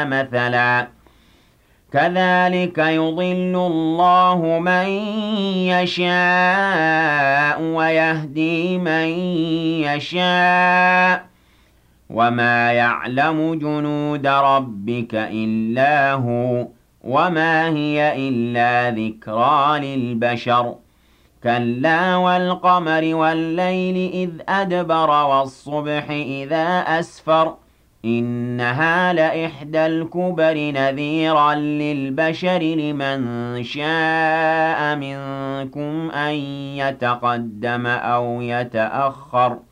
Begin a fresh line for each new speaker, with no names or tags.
مَثَلًا كَذَلِكَ يُضِلُّ اللَّهُ مَن يَشَاءُ وَيَهْدِي مَن يَشَاءُ ۚ وَمَا يَعْلَمُ جُنُودَ رَبِّكَ إِلَّا هُوَ ۚ وَمَا هِيَ إِلَّا ذِكْرَىٰ لِلْبَشَرِ كَلَّا وَالْقَمَرِ وَاللَّيْلِ إِذْ أَدْبَرَ وَالصُّبْحِ إِذَا أَسْفَرَ إِنَّهَا لَإِحْدَى الْكُبَرِ نَذِيرًا لِّلْبَشَرِ لِمَن شَاءَ مِنكُمْ أَن يَتَقَدَّمَ أَوْ يَتَأَخَّرَ